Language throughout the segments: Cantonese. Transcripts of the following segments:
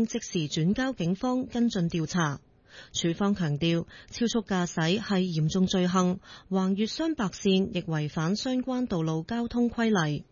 經即時轉交警方跟進調查。署方強調，超速駕駛係嚴重罪行，橫越雙白線亦違反相關道路交通規例。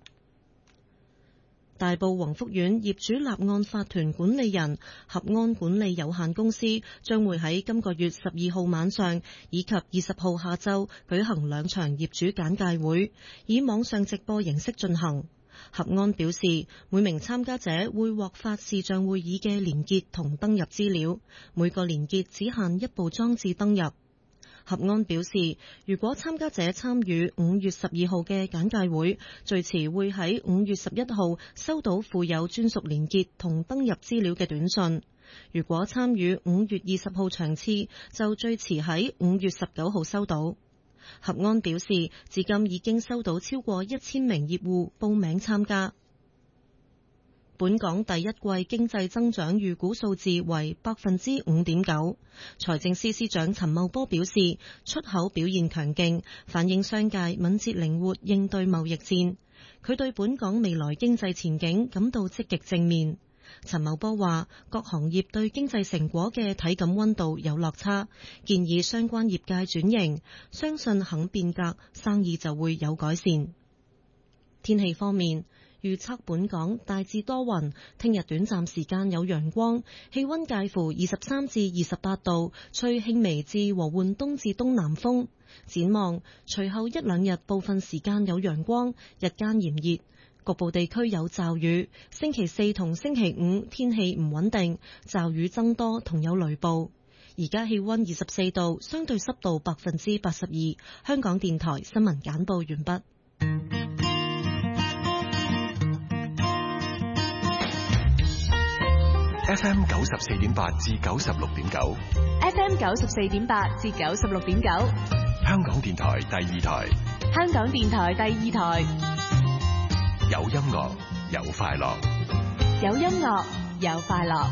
大埔宏福苑業主立案法團管理人合安管理有限公司將會喺今個月12號晚上以及20號下晝舉行2場業主簡介會，以網上直播形式進行。合安表示，每名參加者會獲發視像會議嘅連結同登入資料，每個連結只限一部裝置登入。合安表示，如果參加者參與5月12號嘅簡介會，最遲會喺5月11號收到附有專屬連結同登入資料嘅短信。如果參與5月20號場次，就最遲喺5月19號收到。合安表示，至今已經收到超過1000名業戶報名參加。本港第一季經濟增長預估數字為 5.9%。財政司司長陳茂波表示，出口表現強勁，反映商界敏捷靈活應對貿易戰。佢對本港未來經濟前景感到積極正面。陳茂波話，各行業對經濟成果嘅體感溫度有落差，建議相關業界轉型，相信肯變革，生意就會有改善。天氣方面，預測本港大致多雲，聽日短暫時間有陽光，氣溫介乎23至28度，吹輕微至和緩東至東南風。展望隨後1、2日部分時間有陽光，日間炎熱，局部地區有驟雨。星期4同星期5天氣唔穩定，驟雨增多同有雷暴。而家氣溫24度，相對濕度82%。香港電台新聞簡報完畢。 FM 94.8至96.9 ，FM 94.8至96.9， 香港電台第2台， 香港電台第2台， 有音樂有快樂， 有音樂有快樂。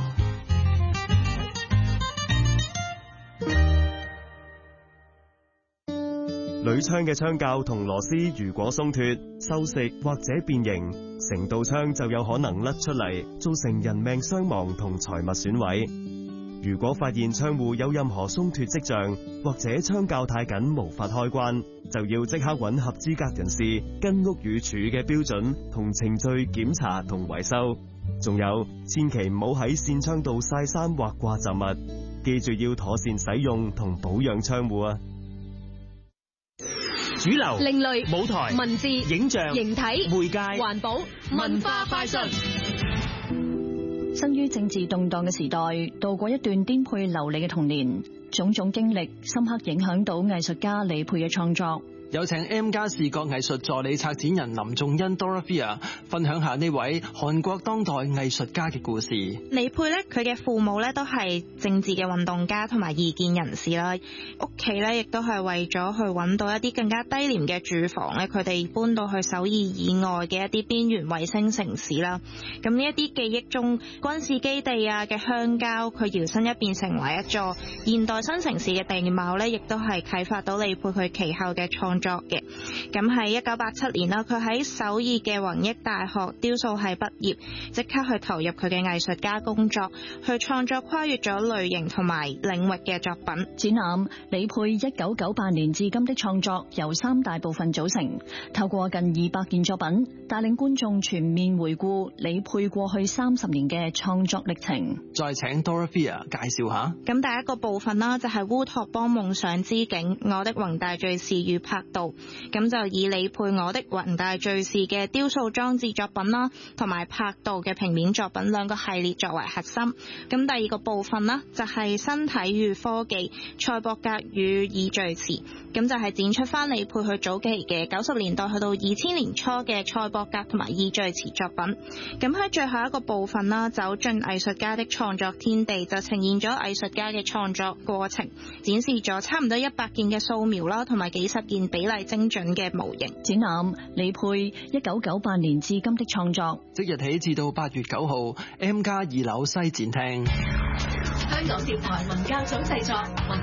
鋁窗嘅窗鉸同螺絲如果鬆脫、鏽蝕或者變形，成道窗就有可能甩出嚟，造成人命傷亡同財物損毀。如果發現窗戶有任何鬆脫跡象，或者窗鉸太緊無法開關，就要即刻揾合資格人士，跟屋宇署嘅標準同程序檢查同維修。仲有，千祈唔好喺扇窗度曬衫或掛雜物，記住要妥善使用同保養窗戶啊！ 主流、 另類、 舞台、 文字、 影像、 形體、 媒介、 環保、文化快訊。 生於政治動盪嘅時代，度過一段顛沛流離嘅童年，種種經歷深刻影響到藝術家李沛嘅創作。 有請 M+ 視覺藝術助理策展人林仲恩 Dorothea 分享下呢位韓國當代藝術家嘅故事。 李沛咧，佢嘅父母咧都係政治嘅運動家同埋異見人士啦，屋企咧亦都係為咗去揾到一啲更加低廉嘅住房咧，佢哋搬到去首爾以外嘅一啲邊緣衛星城市啦。咁呢一啲記憶中軍事基地啊嘅鄉郊，佢搖身一變成為一座現代新城市嘅地貌咧，亦都係啟發到李沛佢其後嘅創作嘅。咁喺1987年啦，佢喺首爾嘅弘益大學雕塑系畢業，即刻去投入佢嘅藝術家工作，去創作跨越咗類型同埋領域嘅作品。 展覽李沛1998年至今的創作由3大部分組成，透過近200件作品，帶領觀眾全面回顧李沛過去30年嘅創作歷程。 再請 Dorothea 介紹下。 咁第一個部分啦，就係烏托邦夢想之境，我的宏大敘事與拍道。咁就以李沛我的宏大敘事嘅雕塑裝置作品啦，同埋拍道嘅平面作品2個系列作為核心。咁第二個部分啦，就係身體與科技，賽博格與擬敘詞。咁就係展出翻李沛佢早期嘅90年代去到2000年初嘅賽博格同埋擬敘詞作品。咁喺最後一個部分啦，走進藝術家的創作天地，就呈現咗藝術家嘅創作過程，展示咗差唔多100件嘅素描啦，同埋幾十件比例精準嘅模型。 展覽李沛1998年至今的創作， 即日起至到8月9號 M+ 2樓西展廳。 香港電台文教組製作。